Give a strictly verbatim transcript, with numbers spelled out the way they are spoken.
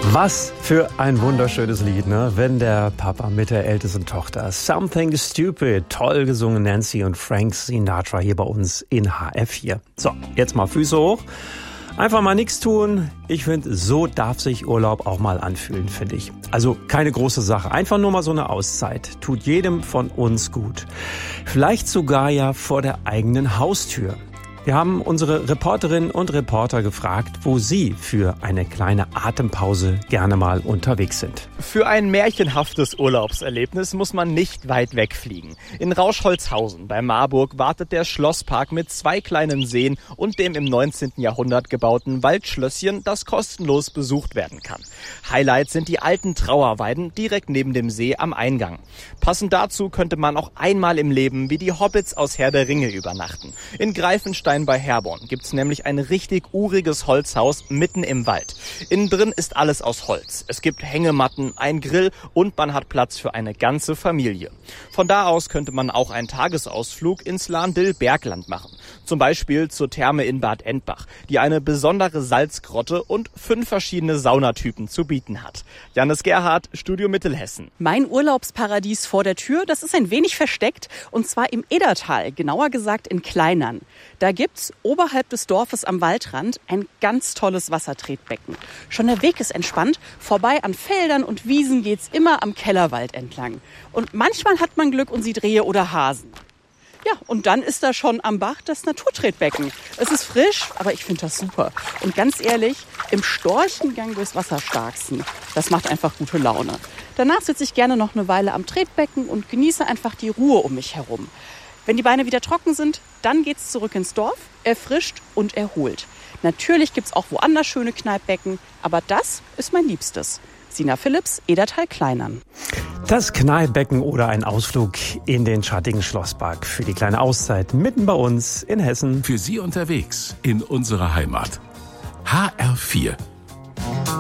Was für ein wunderschönes Lied, ne? Wenn der Papa mit der ältesten Tochter. Something Stupid. Toll gesungen, Nancy und Frank Sinatra hier bei uns in H F vier. So, jetzt mal Füße hoch. Einfach mal nichts tun. Ich finde, so darf sich Urlaub auch mal anfühlen, finde ich. Also keine große Sache. Einfach nur mal so eine Auszeit. Tut jedem von uns gut. Vielleicht sogar ja vor der eigenen Haustür. Wir haben unsere Reporterinnen und Reporter gefragt, wo sie für eine kleine Atempause gerne mal unterwegs sind. Für ein märchenhaftes Urlaubserlebnis muss man nicht weit wegfliegen. In Rauschholzhausen bei Marburg wartet der Schlosspark mit zwei kleinen Seen und dem im neunzehnten Jahrhundert gebauten Waldschlösschen, das kostenlos besucht werden kann. Highlight sind die alten Trauerweiden direkt neben dem See am Eingang. Passend dazu könnte man auch einmal im Leben wie die Hobbits aus Herr der Ringe übernachten. In Greifenstein bei Herborn gibt's nämlich ein richtig uriges Holzhaus mitten im Wald. Innen drin ist alles aus Holz. Es gibt Hängematten, ein Grill und man hat Platz für eine ganze Familie. Von da aus könnte man auch einen Tagesausflug ins Lahndill-Bergland machen. Zum Beispiel zur Therme in Bad Endbach, die eine besondere Salzgrotte und fünf verschiedene Saunatypen zu bieten hat. Jannis Gerhardt, Studio Mittelhessen. Mein Urlaubsparadies vor der Tür, das ist ein wenig versteckt und zwar im Edertal, genauer gesagt in Kleinern. Da gibt's oberhalb des Dorfes am Waldrand ein ganz tolles Wassertretbecken. Schon der Weg ist entspannt, vorbei an Feldern und Wiesen geht's immer am Kellerwald entlang. Und manchmal hat man Glück und sieht Rehe oder Hasen. Ja, und dann ist da schon am Bach das Naturtretbecken. Es ist frisch, aber ich finde das super. Und ganz ehrlich, im Storchengang durchs Wasser starksten, das macht einfach gute Laune. Danach sitze ich gerne noch eine Weile am Tretbecken und genieße einfach die Ruhe um mich herum. Wenn die Beine wieder trocken sind, dann geht's zurück ins Dorf, erfrischt und erholt. Natürlich gibt's auch woanders schöne Kneippbecken, aber das ist mein Liebstes. Sina Philipps, Edertal Kleinern. Das Kneippbecken oder ein Ausflug in den schattigen Schlosspark für die kleine Auszeit mitten bei uns in Hessen. Für Sie unterwegs in unserer Heimat. H R vier